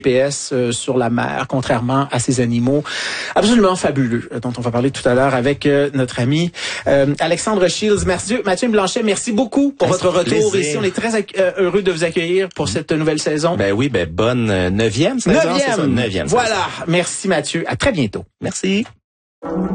GPS sur la mer, contrairement à ces animaux absolument fabuleux dont on va parler tout à l'heure avec notre ami Alexandre Shields. Mathieu Blanchet, merci beaucoup pour votre retour ici. On est très heureux de vous accueillir pour cette nouvelle saison. Ben oui, bonne 9e saison. 9e. Voilà. Merci Mathieu. À très bientôt. Merci.